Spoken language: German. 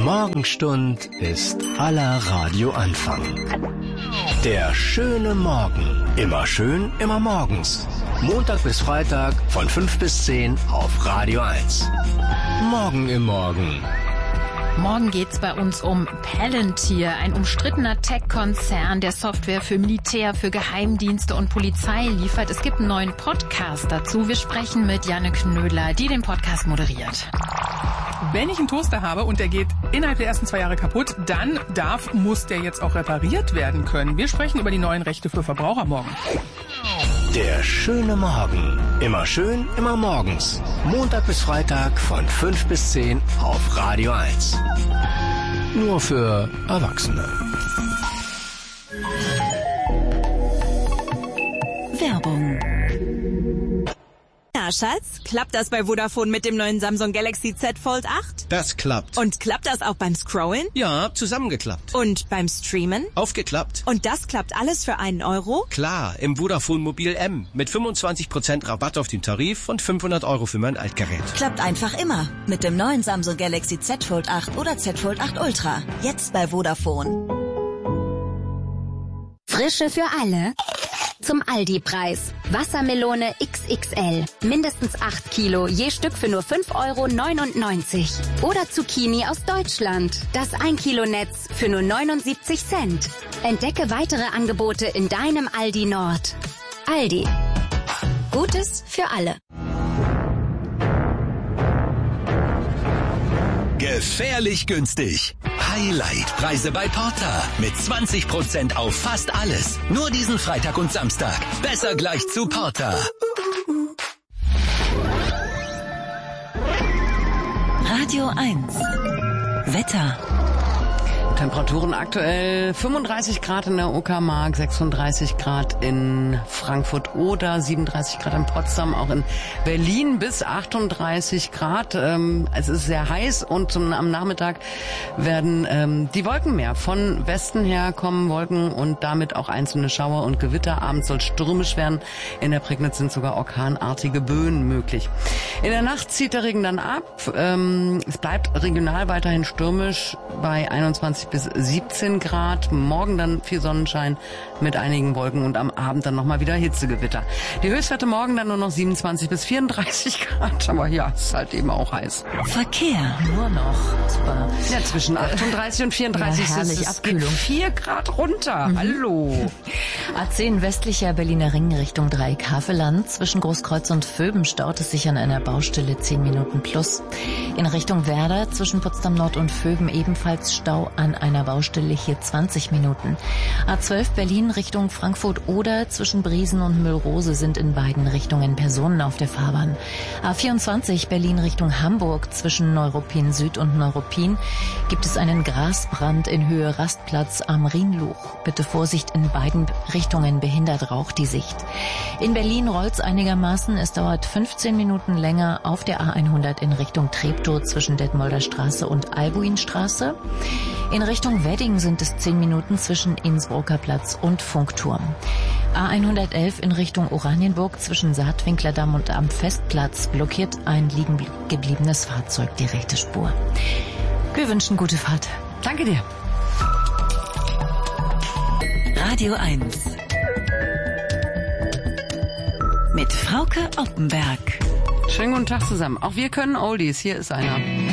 Morgenstund ist aller Radioanfang. Der schöne Morgen. Immer schön, immer morgens. Montag bis Freitag von 5 bis 10 auf Radio 1. Morgen im Morgen. Morgen geht's bei uns um Palantir, ein umstrittener Tech-Konzern, der Software für Militär, für Geheimdienste und Polizei liefert. Es gibt einen neuen Podcast dazu. Wir sprechen mit Janne Knödler, die den Podcast moderiert. Wenn ich einen Toaster habe und der geht innerhalb der ersten 2 Jahre kaputt, dann muss der jetzt auch repariert werden können. Wir sprechen über die neuen Rechte für Verbraucher morgen. Der schöne Morgen. Immer schön, immer morgens. Montag bis Freitag von 5 bis 10 auf Radio 1. Nur für Erwachsene. Werbung. Na, Schatz, klappt das bei Vodafone mit dem neuen Samsung Galaxy Z Fold 8? Das klappt. Und klappt das auch beim Scrollen? Ja, zusammengeklappt. Und beim Streamen? Aufgeklappt. Und das klappt alles für €1? Klar, im Vodafone Mobil M. Mit 25% Rabatt auf den Tarif und 500 € für mein Altgerät. Klappt einfach immer. Mit dem neuen Samsung Galaxy Z Fold 8 oder Z Fold 8 Ultra. Jetzt bei Vodafone. Frische für alle. Zum Aldi-Preis. Wassermelone XXL. Mindestens 8 Kilo, je Stück für nur 5,99 €. Oder Zucchini aus Deutschland. Das 1 Kilo Netz für nur 79 Cent. Entdecke weitere Angebote in deinem Aldi Nord. Aldi. Gutes für alle. Gefährlich günstig. Highlight-Preise bei Porter. Mit 20% auf fast alles. Nur diesen Freitag und Samstag. Besser gleich zu Porter. Radio 1. Wetter. Temperaturen aktuell 35 Grad in der Uckermark, 36 Grad in Frankfurt oder 37 Grad in Potsdam, auch in Berlin bis 38 Grad. Es ist sehr heiß und am Nachmittag werden die Wolken mehr. Von Westen her kommen Wolken und damit auch einzelne Schauer und Gewitter. Abends soll stürmisch werden. In der Prignitz sind sogar orkanartige Böen möglich. In der Nacht zieht der Regen dann ab. Es bleibt regional weiterhin stürmisch bei 21 bis 17 Grad. Morgen dann viel Sonnenschein mit einigen Wolken und am Abend dann nochmal wieder Hitzegewitter. Die Höchstwerte morgen dann nur noch 27 bis 34 Grad. Aber ja, es ist halt eben auch heiß. Verkehr. Nur noch. Super. Ja, zwischen 38 und 34 ja, herrlich, ist es Abkühlung. 4 Grad runter. Hallo. A10 westlicher Berliner Ring Richtung Dreieck Havelland. Zwischen Großkreuz und Vöben staut es sich an einer Baustelle 10 Minuten plus. In Richtung Werder zwischen Potsdam Nord und Vöben ebenfalls Stau an einer Baustelle, hier 20 Minuten. A12 Berlin Richtung Frankfurt oder zwischen Briesen und Müllrose sind in beiden Richtungen Personen auf der Fahrbahn. A24 Berlin Richtung Hamburg zwischen Neuruppin Süd und Neuruppin gibt es einen Grasbrand in Höhe Rastplatz am Rhinluch. Bitte Vorsicht, in beiden Richtungen behindert Rauch die Sicht. In Berlin rollt's einigermaßen. Es dauert 15 Minuten länger auf der A100 in Richtung Treptow zwischen Detmolder Straße und Albuinstraße. In Richtung Wedding sind es 10 Minuten zwischen Innsbrucker Platz und Funkturm. A111 in Richtung Oranienburg zwischen Saatwinklerdamm und am Festplatz blockiert ein liegen gebliebenes Fahrzeug die rechte Spur. Wir wünschen gute Fahrt. Danke dir. Radio 1. Mit Frauke Oppenberg. Schönen guten Tag zusammen. Auch wir können Oldies. Hier ist einer.